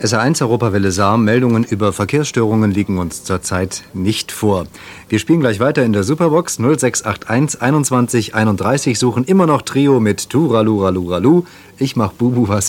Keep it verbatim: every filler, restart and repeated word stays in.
S R eins Europawelle Saar, Meldungen über Verkehrsstörungen liegen uns zurzeit nicht vor. Wir spielen gleich weiter in der Superbox null sechs acht eins einundzwanzig einunddreißig, suchen immer noch Trio mit Turaluraluralu. Ich mach Bubu was